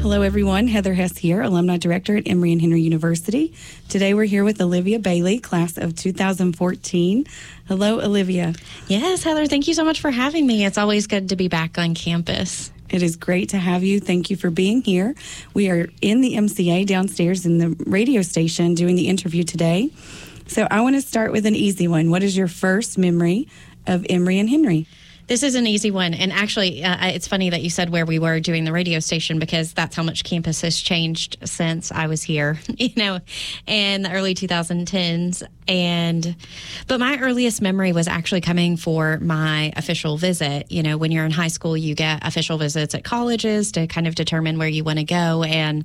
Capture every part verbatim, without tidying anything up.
Hello, everyone. Heather Hess here, Alumni Director at Emory and Henry University. Today we're here with Olivia Bailey, class of two thousand fourteen. Hello, Olivia. Yes, Heather, thank you so much for having me. It's always good to be back on campus. It is great to have you. Thank you for being here. We are in the M C A downstairs in the radio station doing the interview today. So I want to start with an easy one. What is your first memory of Emory and Henry? This is an easy one. And actually, uh, it's funny that you said where we were doing the radio station, because that's how much campus has changed since I was here, you know, in the early twenty tens. And, but my earliest memory was actually coming for my official visit. You know, when you're in high school, you get official visits at colleges to kind of determine where you want to go. And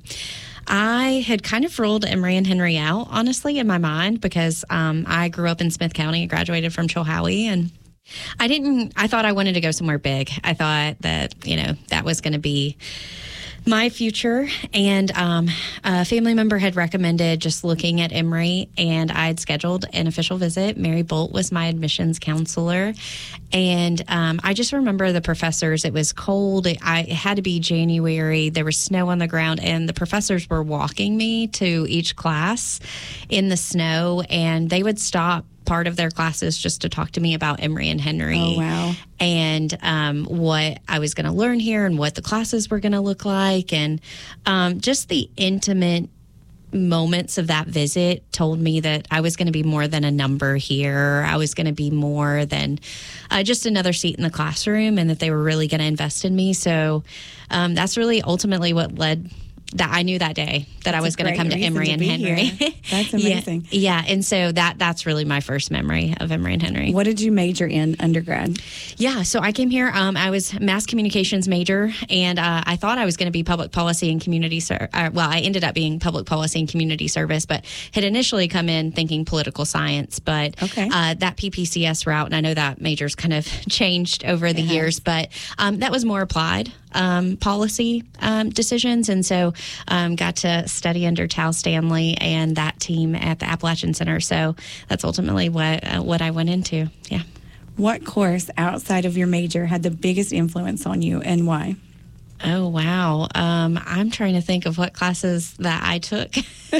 I had kind of ruled Emory and Henry out, honestly, in my mind, because um, I grew up in Smith County, graduated from Chilhowie, and I didn't, I thought I wanted to go somewhere big. I thought that, you know, that was going to be my future. And um, a family member had recommended just looking at Emory, and I'd scheduled an official visit. Mary Bolt was my admissions counselor. And um, I just remember the professors. It was cold. It, I, it had to be January. There was snow on the ground, and the professors were walking me to each class in the snow, and they would stop part of their classes just to talk to me about Emory and Henry. Oh, wow. And um, what I was going to learn here and what the classes were going to look like. And um, just the intimate moments of that visit told me that I was going to be more than a number here. I was going to be more than uh, just another seat in the classroom, and that they were really going to invest in me. So um, that's really ultimately what led that I knew that day that that's I was going to come to Emory and Henry. That's amazing. Yeah, yeah, and so that that's really my first memory of Emory and Henry. What did you major in undergrad? Yeah, so I came here. Um, I was mass communications major, and uh, I thought I was going to be public policy and community. Ser- uh, well, I ended up being public policy and community service, but had initially come in thinking political science. But okay. uh, that P P C S route, and I know that major's kind of changed over the it years, has. but um, that was more applied um, policy um, decisions, and so um, got to study under Tal Stanley and that team at the Appalachian Center. So that's ultimately what uh, what I went into. Yeah. What course outside of your major had the biggest influence on you, and why? Oh, wow. Um, I'm trying to think of what classes that I took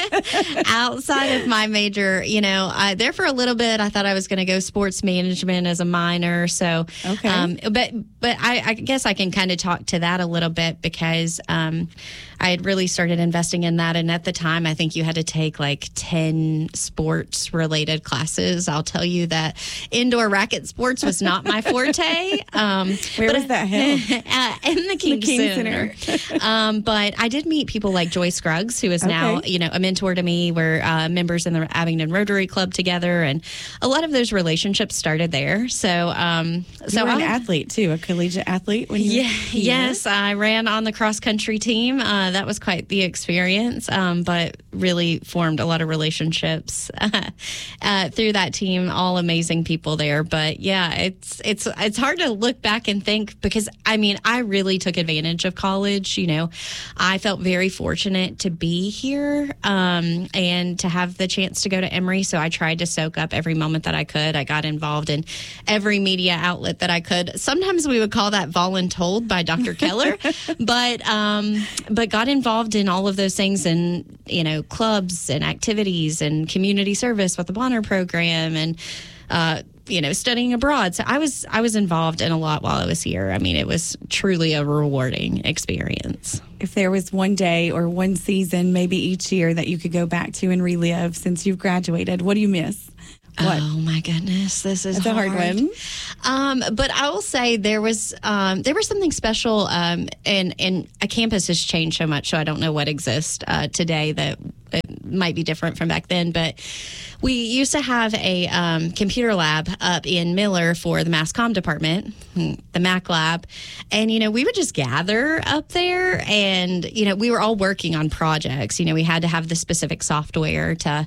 outside of my major. You know, I, there for a little bit, I thought I was going to go sports management as a minor. So, okay. um, but but I, I guess I can kind of talk to that a little bit, because um, I had really started investing in that. And at the time, I think you had to take like ten sports related classes. I'll tell you that indoor racket sports was not my forte. Um, Where was that held? uh, in the King, the King Center. Center. um, but I did meet people like Joy Scruggs, who is okay. now, you know, a mentor to me. We're uh, members in the Abingdon Rotary Club together, and a lot of those relationships started there. So, um, you so were an I, athlete too, a collegiate athlete. When you yeah, yes, I ran on the cross country team. Uh, that was quite the experience, um, but really formed a lot of relationships uh, uh, through that team. All amazing people there. But yeah, it's it's it's hard to look back and think, because I mean, I really took advantage of college. You know, I felt very fortunate to be here um, and to have the chance to go to Emory. So I tried to soak up every moment that I could. I got involved in every media outlet that I could. Sometimes we would call that voluntold by Doctor Keller, but um, but got involved in all of those things, and you know, clubs and activities and community service with the Bonner program, and uh, you know, studying abroad. So I was I was involved in a lot while I was here. I mean, it was truly a rewarding experience. If there was one day or one season, maybe each year, that you could go back to and relive since you've graduated, what do you miss? What? Oh my goodness, this is That's hard. a hard one. Um, but I will say there was um, there was something special, um, and and a campus has changed so much, so I don't know what exists uh, today that it might be different from back then. But we used to have a um, computer lab up in Miller for the Mass Comm department, the Mac lab, and you know, we would just gather up there, and you know, we were all working on projects. You know, we had to have the specific software to.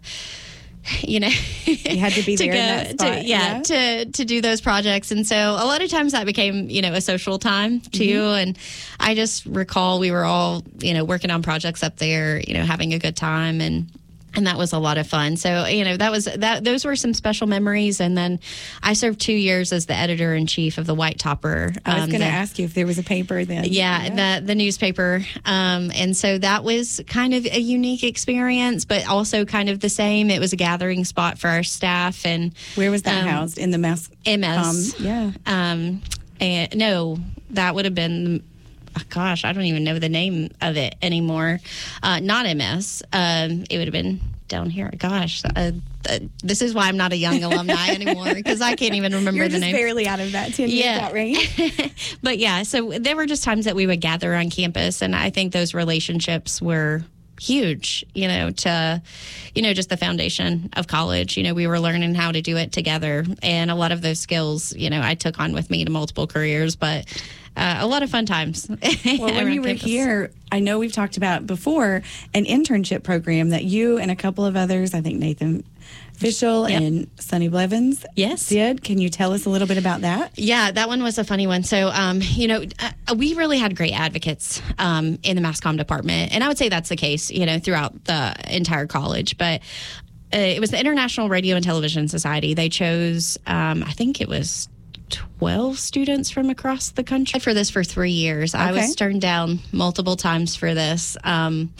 You know, you had to be to there go, in that spot. To, yeah, yeah, to to do those projects, and so a lot of times that became, you know, a social time too. Mm-hmm. And I just recall we were all, you know, working on projects up there, you know, having a good time, and And that was a lot of fun. So, you know, that was that. Those were some special memories. And then I served two years as the editor in chief of the White Topper. I was um, going to the, ask you if there was a paper then. Yeah, yeah. the the newspaper. Um, and so that was kind of a unique experience, but also kind of the same. It was a gathering spot for our staff. And where was that um, housed? In the mass? M S. Um, yeah. Um, and no, that would have been. Oh, gosh, I don't even know the name of it anymore. Uh, not M S. Um, it would have been down here. Gosh, uh, uh, this is why I'm not a young alumni anymore, because I can't even remember You're the just name. barely out of that ten Yeah. years, right? But yeah, so there were just times that we would gather on campus, and I think those relationships were huge, you know, to, you know, just the foundation of college. You know, we were learning how to do it together, and a lot of those skills, you know, I took on with me to multiple careers, but uh, a lot of fun times. Well, when you were campus. here, I know we've talked about before an internship program that you and a couple of others, I think Nathan Fishel Yep. and Sonny Blevins Yes. did. Can you tell us a little bit about that? Yeah, that one was a funny one. So, um, you know, uh, we really had great advocates um, in the mass comm department. And I would say that's the case, you know, throughout the entire college. But uh, it was the International Radio and Television Society. They chose, um, I think it was twelve students from across the country for this for three years. I Okay. was turned down multiple times for this. Um,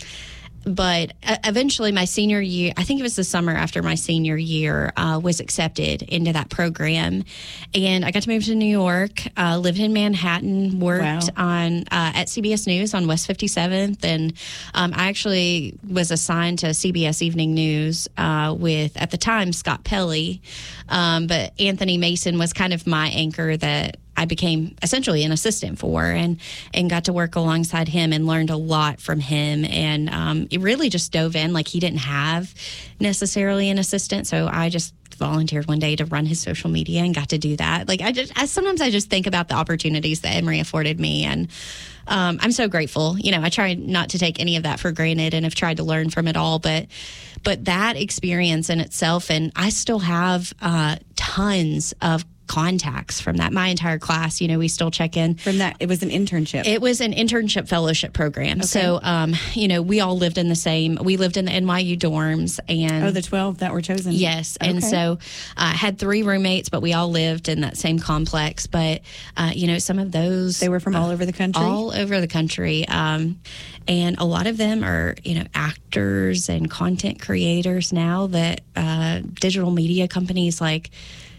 But uh, eventually, my senior year, I think it was the summer after my senior year, uh, was accepted into that program. And I got to move to New York, uh, lived in Manhattan, worked Wow. on uh, at C B S News on West fifty-seventh. And um, I actually was assigned to C B S Evening News uh, with, at the time, Scott Pelley. Um, but Anthony Mason was kind of my anchor that I became essentially an assistant for, and and got to work alongside him and learned a lot from him. And um, it really just dove in. Like, he didn't have necessarily an assistant, so I just volunteered one day to run his social media and got to do that. Like, I just I, sometimes I just think about the opportunities that Emory afforded me, and um, I'm so grateful. You know, I try not to take any of that for granted, and have tried to learn from it all. But but that experience in itself, and I still have uh, tons of contacts from that. My entire class, you know, we still check in. From that, it was an internship. It was an internship fellowship program. Okay. So, um, you know, we all lived in the same, we lived in the N Y U dorms. And oh, the twelve that were chosen. yes. And Okay. so I uh, had three roommates, but we all lived in that same complex. But, uh, you know, some of those. They were from all over the country? All over the country. Um, and a lot of them are, you know, actors and content creators now that uh, digital media companies like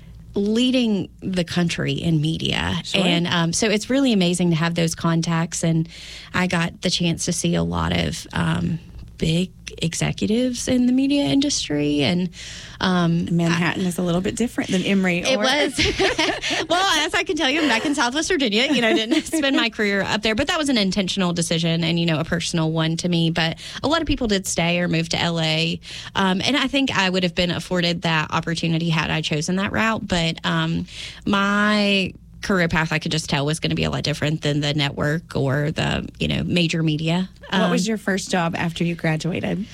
leading the country in media. Sure. And um, so it's really amazing to have those contacts. And I got the chance to see a lot of um, big executives in the media industry. And um, Manhattan I, is a little bit different than Emory. It or- was. Well, as I can tell you, I'm back in Southwest Virginia. You know, I didn't spend my career up there, but that was an intentional decision and, you know, a personal one to me. But a lot of people did stay or move to L A. Um, and I think I would have been afforded that opportunity had I chosen that route. But um, my career path, I could just tell, was going to be a lot different than the network or the, you know, major media. What Um, was your first job after you graduated?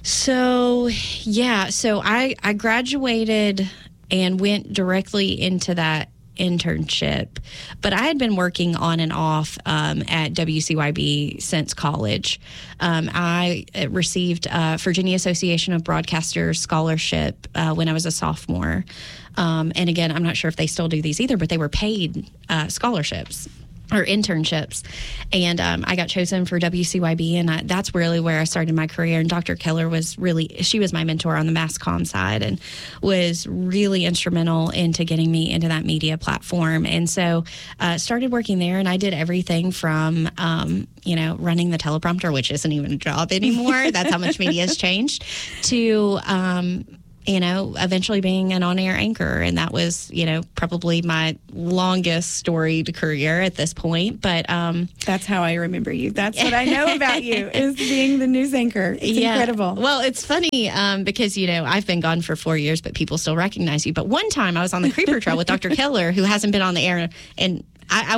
So, yeah, so I, I graduated and went directly into that internship, but I had been working on and off um, at W C Y B since college. Um, I received a Virginia Association of Broadcasters scholarship uh, when I was a sophomore. Um, and again, I'm not sure if they still do these either, but they were paid uh, scholarships or internships. And um, I got chosen for W C Y B, and I, that's really where I started my career. And Doctor Keller was really, she was my mentor on the mass comm side and was really instrumental into getting me into that media platform. And so uh, started working there, and I did everything from, um, you know, running the teleprompter, which isn't even a job anymore. That's how much media has changed, to, um, you know, eventually being an on-air anchor. And that was, you know, probably my longest storied career at this point. But um, that's how I remember you. That's what I know about you, is being the news anchor. It's yeah. incredible. Well, it's funny um, because, you know, I've been gone for four years, but people still recognize you. But one time I was on the Creeper Trail with Doctor Keller, who hasn't been on the air, and I, I won't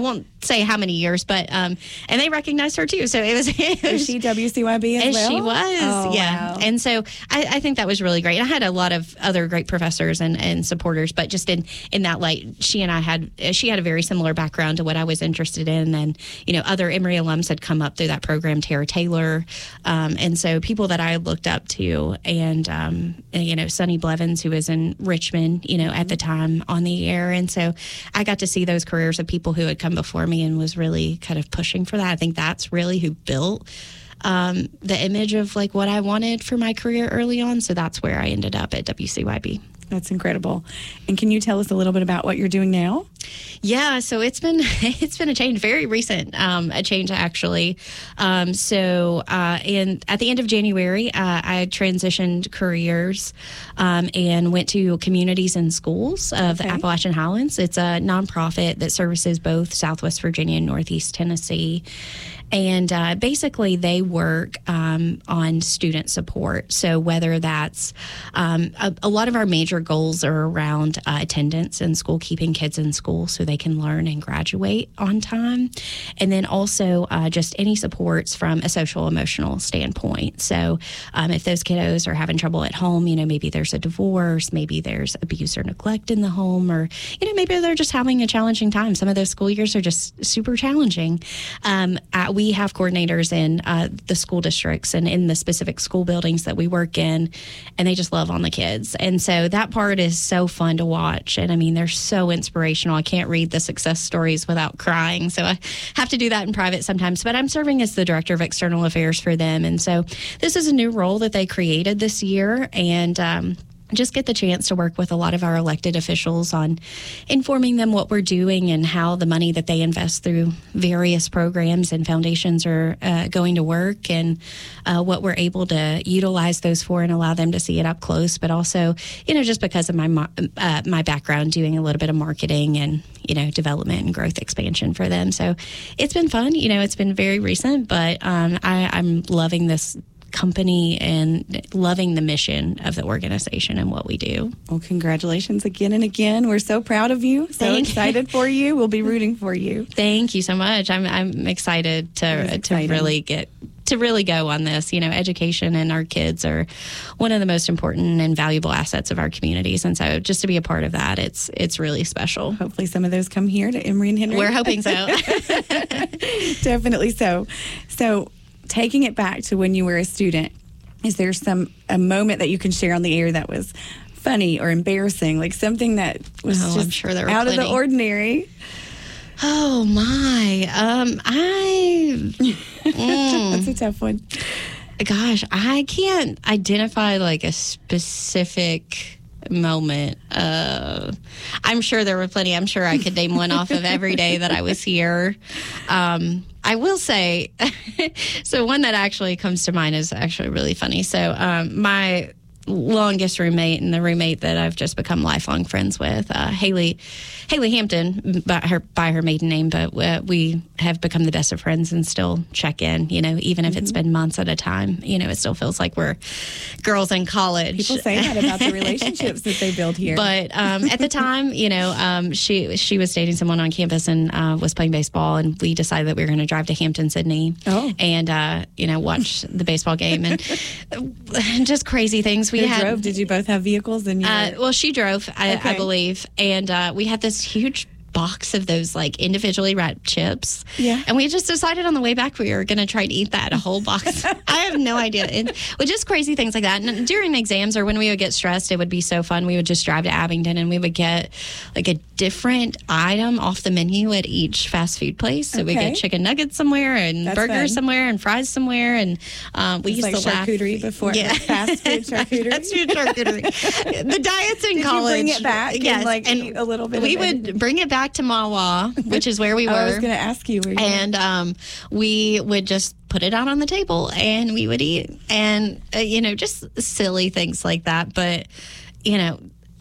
say how many years, but um, and they recognized her too. So it was. It was Is she W C Y B as and well? She was, oh, yeah. Wow. And so I, I think that was really great. I had a lot of other great professors and, and supporters, but just in, in that light, she and I had she had a very similar background to what I was interested in, and you know, other Emory alums had come up through that program, Tara Taylor, um, and so people that I looked up to, and, um, and you know, Sonny Blevins, who was in Richmond, you know, at the time on the air, and so I got to see those careers of people who had come before me and was really kind of pushing for that. I think that's really who built um, the image of like what I wanted for my career early on. So that's where I ended up at W C Y B. That's incredible. And can you tell us a little bit about what you're doing now? Yeah, so it's been it's been a change, very recent, um, a change actually. Um, so, uh, in at the end of January, uh, I transitioned careers um, and went to Communities in Schools of Okay. the Appalachian Highlands. It's a nonprofit that services both Southwest Virginia and Northeast Tennessee. And uh, basically, they work um, on student support. So whether that's um, a, a lot of our major goals are around uh, attendance in school, keeping kids in school so they can learn and graduate on time, and then also uh, just any supports from a social emotional standpoint. So um, if those kiddos are having trouble at home, you know, maybe there's a divorce, maybe there's abuse or neglect in the home, or you know, maybe they're just having a challenging time. Some of those school years are just super challenging. Um, at, we have coordinators in uh, the school districts and in the specific school buildings that we work in, and they just love on the kids. And so that part is so fun to watch. And I mean, they're so inspirational. I can't read the success stories without crying. So I have to do that in private sometimes. But I'm serving as the director of external affairs for them. And so this is a new role that they created this year. And, um, just get the chance to work with a lot of our elected officials on informing them what we're doing and how the money that they invest through various programs and foundations are uh, going to work, and uh, what we're able to utilize those for and allow them to see it up close. But also, you know, just because of my mo- uh, my background doing a little bit of marketing and, you know, development and growth expansion for them. So it's been fun. You know, it's been very recent, but um, I, I'm loving this company and loving the mission of the organization and what we do. Well, congratulations again and again. We're so proud of you. So Thank excited for you. We'll be rooting for you. Thank you so much. I'm I'm excited to to really get to really go on this. You know, education and our kids are one of the most important and valuable assets of our communities, and so just to be a part of that, it's it's really special. Hopefully some of those come here to Emory and Henry. We're hoping so. Definitely so. So taking it back to when you were a student, is there some a moment that you can share on the air that was funny or embarrassing, like something that was Oh, just I'm sure there were out plenty. of the ordinary? Oh my! Um, I mm, That's a tough one. gosh, I can't identify like a specific moment. Uh, I'm sure there were plenty. I'm sure I could name one off of every day that I was here. Um, I will say, so one that actually comes to mind is actually really funny. So um, my longest roommate and the roommate that I've just become lifelong friends with, uh, Haley, Haley Hampton, by her by her maiden name, but uh, we have become the best of friends and still check in. You know, even if mm-hmm. it's been months at a time. You know, it still feels like we're girls in college. People say that about the relationships that they build here. But um, at the time, you know, um, she she was dating someone on campus and uh, was playing baseball, and we decided that we were going to drive to Hampton, Sydney, oh. and uh, you know, watch the baseball game and just crazy things. We Who had. drove? Did you both have vehicles? And you Uh, were... well, she drove, I, Okay. I believe, and uh, we had this huge box of those like individually wrapped chips. Yeah. And we just decided on the way back we were going to try to eat that, a whole box. I have no idea. And with just crazy things like that. And during exams or when we would get stressed, it would be so fun. We would just drive to Abingdon and we would get like a different item off the menu at each fast food place. So we Okay. get chicken nuggets somewhere and That's burgers fun. somewhere and fries somewhere. And um, we It's used like to laugh. charcuterie before, Yeah. like fast food charcuterie. Fast food charcuterie. The diets in Did college. you bring it back and, Yes. like, eat a little bit We of it? would bring it back to Mawa, which is where we were. Oh, I was going to ask you. Where you And um, we would just put it out on the table and we would eat. And, uh, you know, just silly things like that. But, you know,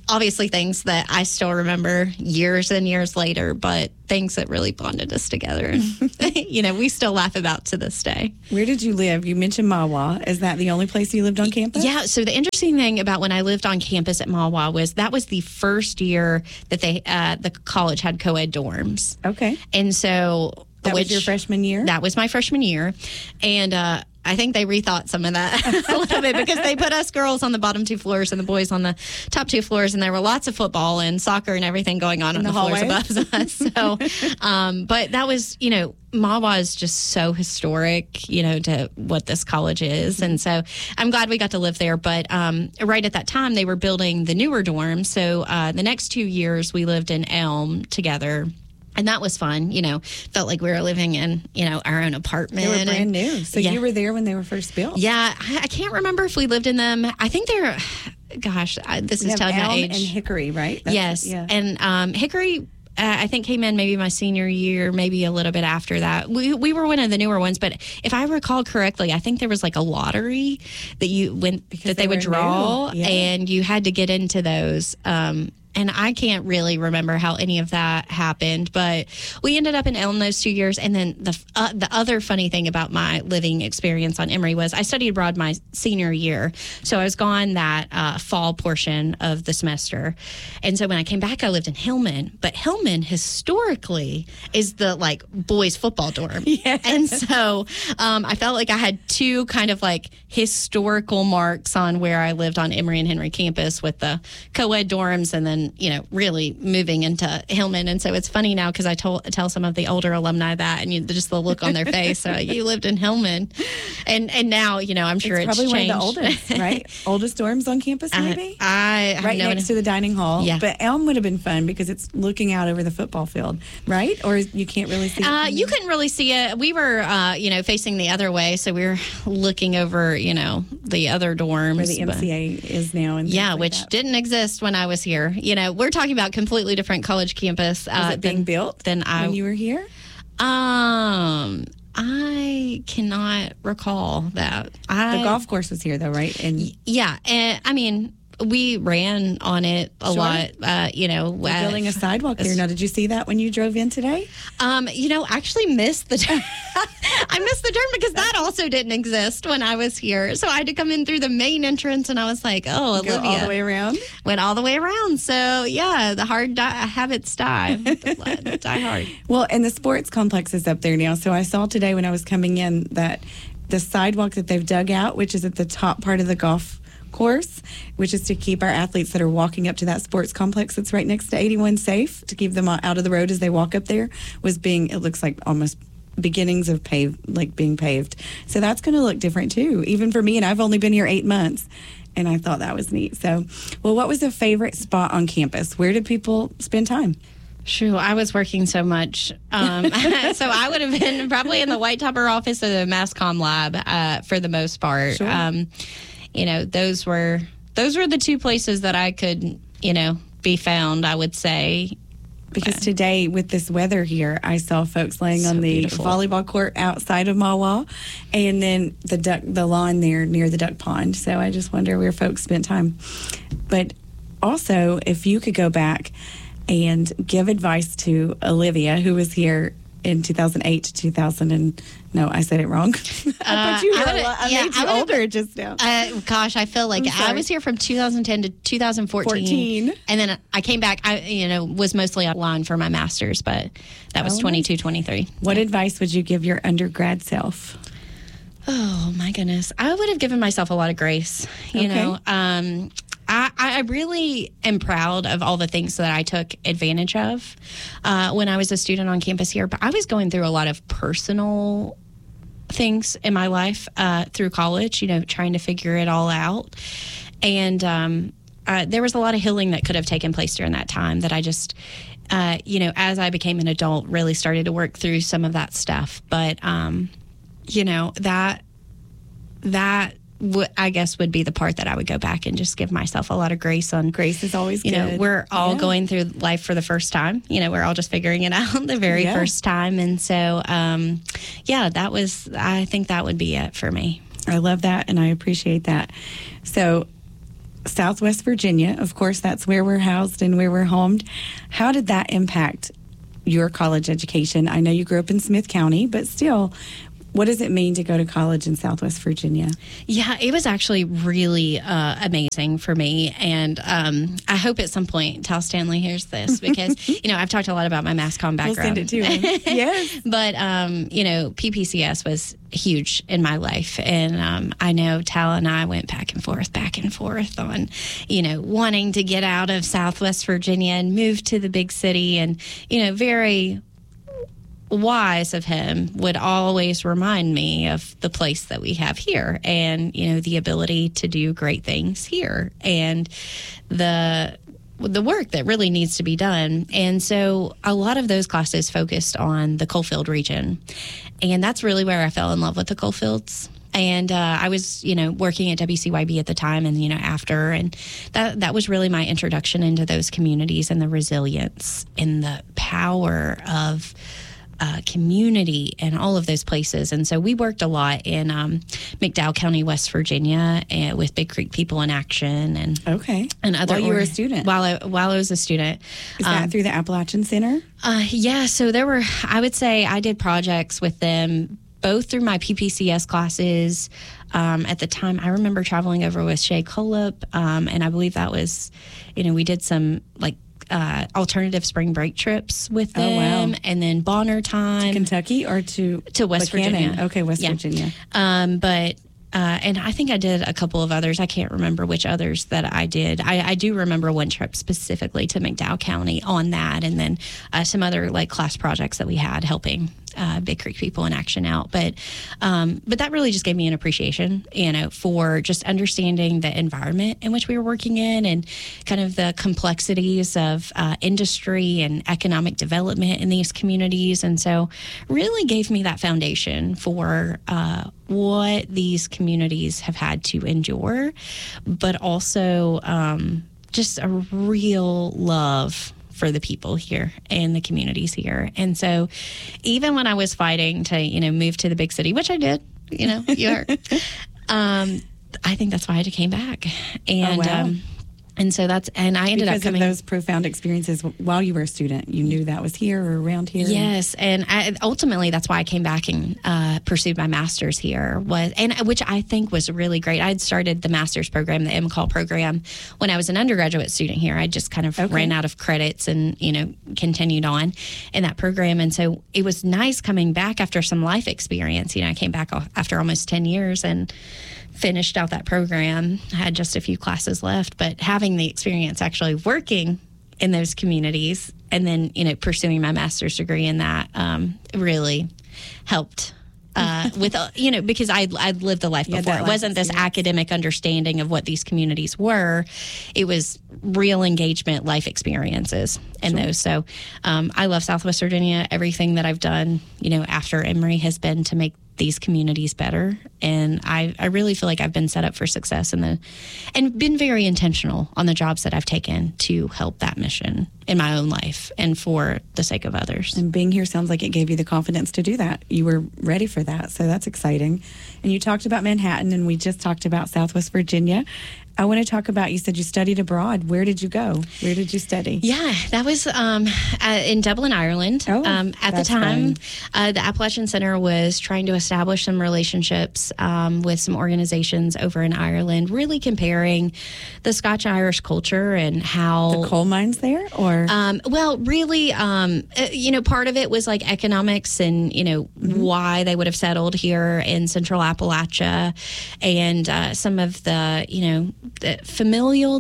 obviously things that I still remember years and years later, but things that really bonded us together. And, you know, we still laugh about to this day. Where did you live? You mentioned Mahwah. Is that the only place you lived on campus? Yeah. So the interesting thing about when I lived on campus at Mahwah was that was the first year that they, uh, the college had co-ed dorms. Okay. And so... That which, was your freshman year? That was my freshman year. And uh, I think they rethought some of that a little bit because they put us girls on the bottom two floors and the boys on the top two floors. And there were lots of football and soccer and everything going on in on the, the floors above us. So, um, but that was, you know, Mahwah is just so historic, you know, to what this college is. And so I'm glad we got to live there. But um, right at that time, they were building the newer dorms. So uh, the next two years, we lived in Elm together. And that was fun, you know, felt like we were living in, you know, our own apartment. They were brand and, new. So yeah. you were there when they were first built. Yeah. I, I can't remember if we lived in them. I think they're, gosh, I, this We is telling my Elm age. and Hickory, right? That's, yes. Yeah. And um, Hickory, uh, I think came in maybe my senior year, maybe a little bit after that. We we were one of the newer ones, but if I recall correctly, I think there was like a lottery that you went Because that they they would were draw, new. Yeah. and you had to get into those. Um, And I can't really remember how any of that happened, but we ended up in Elm those two years. And then the uh, the other funny thing about my living experience on Emory was I studied abroad my senior year. So I was gone that uh, fall portion of the semester. And so when I came back, I lived in Hillman. But Hillman historically is the like boys football dorm. Yes. And so um, I felt like I had two kind of like historical marks on where I lived on Emory and Henry campus with the co-ed dorms and then, you know, really moving into Hillman. And so it's funny now because I told, tell some of the older alumni that and you, just the look on their face. So you lived in Hillman. And and now, you know, I'm sure it's, it's probably changed. one of the oldest, right? Oldest dorms on campus, maybe? I, I right no next to the dining hall. Yeah. But Elm would have been fun because it's looking out over the football field, right? Or you can't really see it? Uh, you couldn't really see it. We were, uh, you know, facing the other way. So we were looking over, you know, the other dorms. Where the M C A is now. And yeah, like which that. didn't exist when I was here. You know, we're talking about completely different college campus. Was uh, it being than, built than I, when you were here? Um, I cannot recall that. I, The golf course was here, though, right? And yeah, and I mean, we ran on it a Sure. lot. Uh, you know, we're uh, building a sidewalk there. Now, did you see that when you drove in today? Um, you know, actually missed the turn. I missed the turn because that also didn't exist when I was here. So I had to come in through the main entrance, and I was like, "Oh, Go Olivia." all the way around? Went all the way around. So yeah, the hard di- habits die. Die hard. Well, and the sports complex is up there now. So I saw today when I was coming in that the sidewalk that they've dug out, which is at the top part of the golf course, which is to keep our athletes that are walking up to that sports complex that's right next to eighty-one safe, to keep them out of the road as they walk up there, was being, it looks like almost beginnings of pave, like being paved. So that's going to look different too, even for me. And I've only been here eight months. And I thought that was neat. So, well, what was a favorite spot on campus? Where did people spend time? Shoo, I was working so much. Um, so I would have been probably in the White Topper office or the Mass Comm lab uh, for the most part. Sure. Um, you know, those were those were the two places that I could, you know, be found, I would say. Because today, with this weather here, I saw folks laying So on the beautiful. volleyball court outside of Mahwah, and then the duck, the lawn there near the duck pond. So I just wonder where folks spent time. But also, if you could go back and give advice to Olivia, who was here in two thousand eight to two thousand, and no, I said it wrong. I thought you Uh, were I a would've- lot. I yeah, made I you would've- older just now. Uh, gosh, I feel like I'm sorry. I was here from two thousand ten to two thousand fourteen, fourteen. and then I came back. I, you know, was mostly online for my master's, but that was Oh, twenty-two, twenty-three. What advice would you give your undergrad self? Oh my goodness, I would have given myself a lot of grace. You Okay. know, um, I, I really am proud of all the things that I took advantage of uh, when I was a student on campus here. But I was going through a lot of personal things in my life uh, through college, you know, trying to figure it all out. And um, uh, there was a lot of healing that could have taken place during that time that I just, uh, you know, as I became an adult, really started to work through some of that stuff. But, um, you know, that, that, w- I guess would be the part that I would go back and just give myself a lot of grace on. Grace is always You good. know, we're all Yeah. going through life for the first time. You know, we're all just figuring it out the very Yeah. first time. And so, um, yeah, that was, I think that would be it for me. I love that, and I appreciate that. So Southwest Virginia. Of course, that's where we're housed and where we're homed. How did that impact your college education? I know you grew up in Smith County, but still, what does it mean to go to college in Southwest Virginia? Yeah, it was actually really uh, amazing for me. And um, I hope at some point Tal Stanley hears this because, you know, I've talked a lot about my mass comm background. We'll send it to him. Yes. But, um, you know, P P C S was huge in my life. And um, I know Tal and I went back and forth, back and forth on, you know, wanting to get out of Southwest Virginia and move to the big city and, you know, very wise of him would always remind me of the place that we have here and, you know, the ability to do great things here and the the work that really needs to be done. And so a lot of those classes focused on the Coalfield region. And that's really where I fell in love with the coalfields. And uh, I was, you know, working at W C Y B at the time and, you know, after. And that that was really my introduction into those communities and the resilience and the power of Uh, community and all of those places. And so we worked a lot in um, McDowell County, West Virginia, and with Big Creek People in Action and okay, and other. While you were a student, while I while I was a student, is that um, through the Appalachian Center? Uh, yeah, so there were. I would say I did projects with them both through my P P C S classes. Um, at the time, I remember traveling over with Shay Cullip, um, and I believe that was, you know, we did some like. Uh, alternative spring break trips with them, oh, wow. and then Bonner time to Kentucky or to to West Buchanan. Virginia. Okay, West yeah. Virginia. Um, but uh, and I think I did a couple of others. I can't remember which others that I did. I, I do remember one trip specifically to McDowell County on that, and then uh, some other like class projects that we had helping uh, Big Creek People in Action out. But um, but that really just gave me an appreciation, you know, for just understanding the environment in which we were working in and kind of the complexities of uh, industry and economic development in these communities. And so really gave me that foundation for uh, what these communities have had to endure, but also um, just a real love for the people here and the communities here. And so even when I was fighting to, you know, move to the big city, which I did, you know, you heard, um, I think that's why I came back. And, oh, wow. um, and so that's, and I ended because up coming. Because of those profound experiences while you were a student, you knew that was here or around here. Yes. And I, ultimately that's why I came back and uh, pursued my master's here was, and which I think was really great. I had started the master's program, the M Call program, when I was an undergraduate student here. I just kind of okay. ran out of credits and, you know, continued on in that program. And so it was nice coming back after some life experience. You know, I came back after almost ten years and finished out that program. I had just a few classes left, but having the experience actually working in those communities and then, you know, pursuing my master's degree in that um, really helped uh, with, uh, you know, because I'd, I'd lived a life before. It wasn't this academic understanding of what these communities were. It was real engagement, life experiences in sure. those. So um, I love Southwest Virginia. Everything that I've done, you know, after Emory has been to make these communities better. And I, I really feel like I've been set up for success in the, and been very intentional on the jobs that I've taken to help that mission in my own life and for the sake of others. And being here sounds like it gave you the confidence to do that. You were ready for that. So that's exciting. And you talked about Manhattan, and we just talked about Southwest Virginia. I want to talk about, you said you studied abroad. Where did you go? Where did you study? Yeah, that was um, uh, in Dublin, Ireland. Oh, um, at the time, uh, the Appalachian Center was trying to establish some relationships um, with some organizations over in Ireland, really comparing the Scotch-Irish culture and how... The coal mines there? or um, Well, really, um, uh, you know, part of it was like economics and, you know, mm-hmm. why they would have settled here in Central Appalachia and uh, some of the, you know, the familial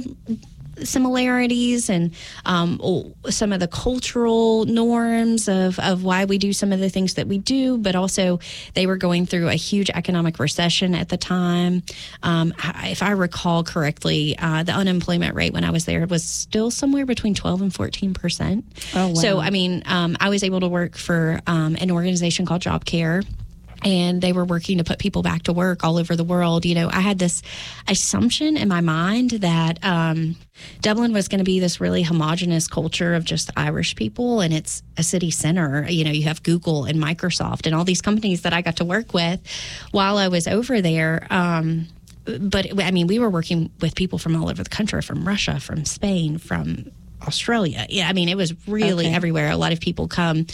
similarities and um, some of the cultural norms of, of why we do some of the things that we do, but also they were going through a huge economic recession at the time. Um, if I recall correctly, uh, the unemployment rate when I was there was still somewhere between twelve and fourteen percent. Oh, wow. So, I mean, um, I was able to work for um, an organization called Job Care. And they were working to put people back to work all over the world. You know, I had this assumption in my mind that um, Dublin was going to be this really homogenous culture of just Irish people, and it's a city center. You know, you have Google and Microsoft and all these companies that I got to work with while I was over there. Um, but I mean, we were working with people from all over the country, from Russia, from Spain, from Australia. Yeah, I mean, it was really okay. everywhere. A lot of people come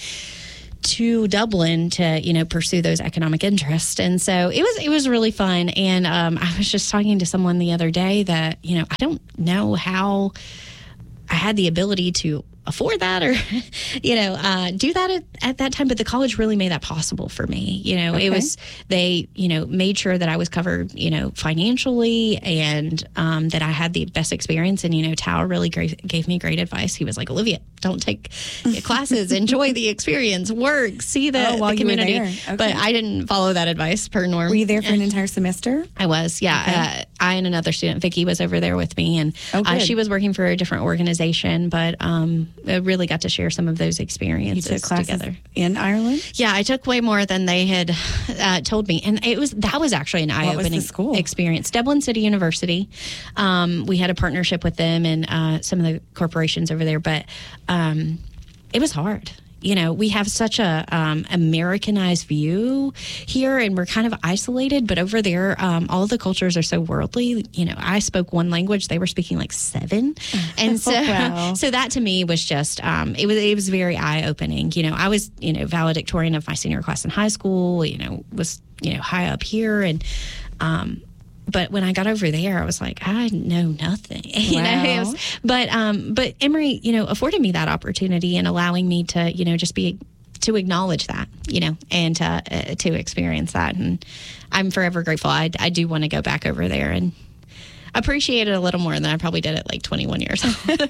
to Dublin to, you know, pursue those economic interests. And so it was, it was really fun. And um, I was just talking to someone the other day that, you know, I don't know how I had the ability to afford that or, you know, uh, do that at, at that time. But the college really made that possible for me. You know, okay. it was, they, you know, made sure that I was covered, you know, financially and um, that I had the best experience. And, you know, Tao really great, gave me great advice. He was like, Olivia, don't take classes, enjoy the experience, work, see the, oh, while the community. You were there. Okay. But I didn't follow that advice per norm. Were you there for an entire semester? I was, yeah. Okay. Uh, I and another student, Vicki, was over there with me. And oh, uh, she was working for a different organization, but um, I really got to share some of those experiences you took classes together. In Ireland? Yeah, I took way more than they had uh, told me. And it was that was actually an eye-opening school? experience. Dublin City University. Um, we had a partnership with them and uh, some of the corporations over there, but um, it was hard. You know, we have such a um, Americanized view here, and we're kind of isolated. But over there, um, all the cultures are so worldly. You know, I spoke one language; they were speaking like seven, and so, wow. so that to me was just um, it was it was very eye opening. You know, I was you know valedictorian of my senior class in high school. You know, was you know high up here, and um, but when I got over there, I was like, I know nothing. You Wow. know, it was, but um, but Emory, you know, afforded me that opportunity and allowing me to, you know, just be to acknowledge that, you know, and to uh, to experience that, and I'm forever grateful. I I do want to go back over there and appreciate it a little more than I probably did at like twenty-one years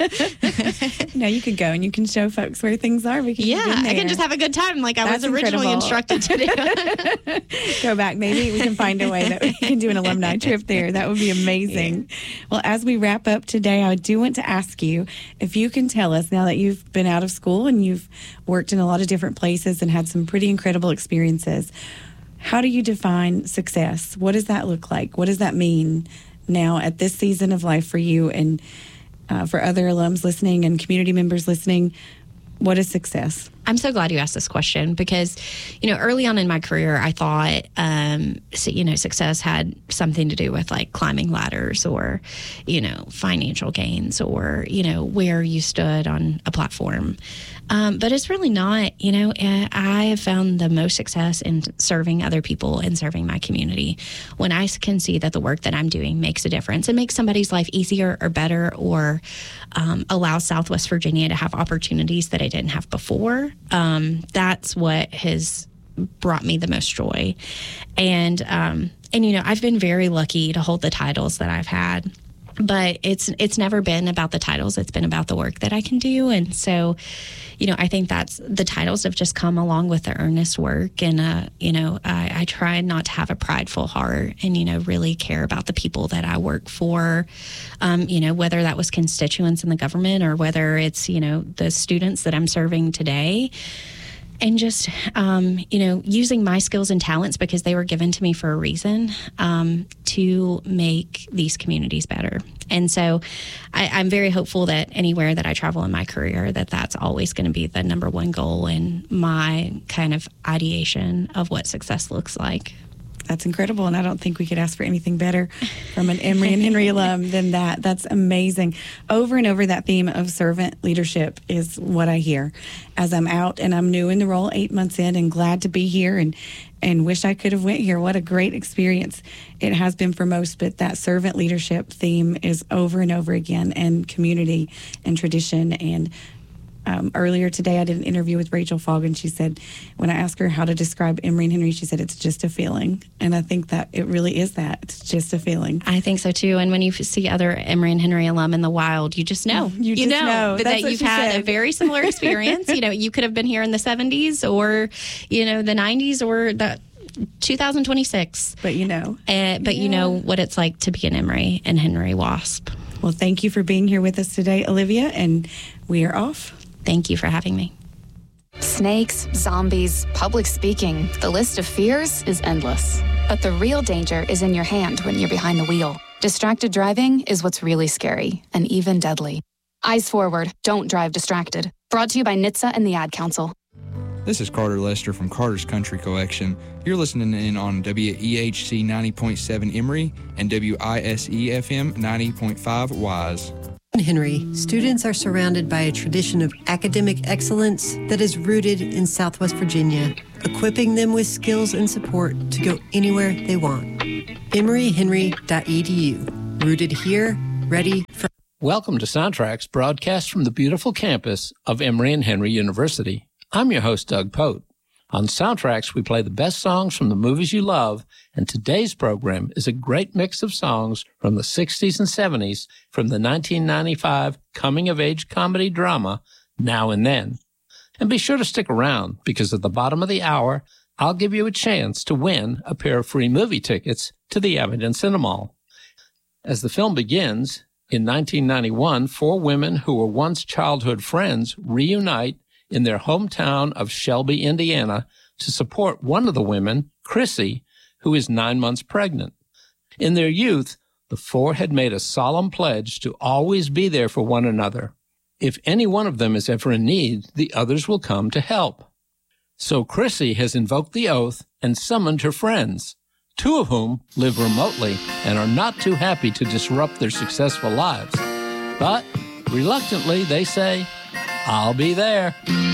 old. No, you could go and you can show folks where things are. Because yeah, you've been there. I can just have a good time like I That's was originally incredible. instructed to do. Go back. Maybe we can find a way that we can do an alumni trip there. That would be amazing. Yeah. Well, as we wrap up today, I do want to ask you if you can tell us, now that you've been out of school and you've worked in a lot of different places and had some pretty incredible experiences, how do you define success? What does that look like? What does that mean now at this season of life for you and uh, for other alums listening and community members listening? What is success? I'm so glad you asked this question because, you know, early on in my career, I thought, um, so, you know, success had something to do with like climbing ladders or, you know, financial gains or, you know, where you stood on a platform. Um, but it's really not, you know, I have found the most success in serving other people and serving my community when I can see that the work that I'm doing makes a difference and makes somebody's life easier or better or um, allows Southwest Virginia to have opportunities that I didn't have before. Um, that's what has brought me the most joy. And, um, and, you know, I've been very lucky to hold the titles that I've had, but it's, it's never been about the titles. It's been about the work that I can do. And so, you know, I think that's the titles have just come along with the earnest work. And, uh, you know, I, I try not to have a prideful heart and, you know, really care about the people that I work for, um, you know, whether that was constituents in the government or whether it's, you know, the students that I'm serving today. And just, um, you know, using my skills and talents because they were given to me for a reason um, to make these communities better. And so I, I'm very hopeful that anywhere that I travel in my career, that that's always going to be the number one goal and my kind of ideation of what success looks like. That's incredible, and I don't think we could ask for anything better from an Emory and Henry alum than that. That's amazing. Over and over, that theme of servant leadership is what I hear as I'm out, and I'm new in the role, eight months in, and glad to be here, and and wish I could have went here. What a great experience it has been for most, but that servant leadership theme is over and over again, and community and tradition. And Um, earlier today, I did an interview with Rachel Fogg, and she said, when I asked her how to describe Emory and Henry, she said, it's just a feeling. And I think that it really is that. It's just a feeling. I think so, too. And when you see other Emory and Henry alum in the wild, you just know. You, you just know, know. that That's you've had said. a very similar experience. You know, you could have been here in the seventies or, you know, the nineties or the two thousand twenty-six. But you know. Uh, but yeah. You know what it's like to be an Emory and Henry WASP. Well, thank you for being here with us today, Olivia, and we are off. Thank you for having me. Snakes, zombies, public speaking, the list of fears is endless. But the real danger is in your hand when you're behind the wheel. Distracted driving is what's really scary and even deadly. Eyes forward, don't drive distracted. Brought to you by N H T S A and the Ad Council. This is Carter Lester from Carter's Country Collection. You're listening in on W E H C ninety point seven Emory and W I S E F M ninety point five Wise. In Henry, students are surrounded by a tradition of academic excellence that is rooted in Southwest Virginia, equipping them with skills and support to go anywhere they want. emory henry dot e d u. Rooted here, ready for... Welcome to Soundtracks, broadcast from the beautiful campus of Emory and Henry University. I'm your host, Doug Pote. On Soundtracks, we play the best songs from the movies you love, and today's program is a great mix of songs from the sixties and seventies from the nineteen ninety-five coming-of-age comedy drama, Now and Then. And be sure to stick around, because at the bottom of the hour, I'll give you a chance to win a pair of free movie tickets to the Abingdon Cinemal. As the film begins, in nineteen ninety-one, four women who were once childhood friends reunite in their hometown of Shelby, Indiana, to support one of the women, Chrissy, who is nine months pregnant. In their youth, the four had made a solemn pledge to always be there for one another. If any one of them is ever in need, the others will come to help. So Chrissy has invoked the oath and summoned her friends, two of whom live remotely and are not too happy to disrupt their successful lives. But reluctantly, they say, "I'll be there."